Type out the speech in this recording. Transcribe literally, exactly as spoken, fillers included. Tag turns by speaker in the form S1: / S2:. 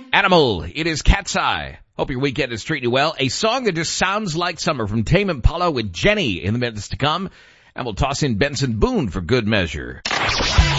S1: Animal, it is Cat's Eye. Hope your weekend is treating you well. A song that just sounds like summer from Tame Impala with Jenny in the minutes to come. And we'll toss in Benson Boone for good measure.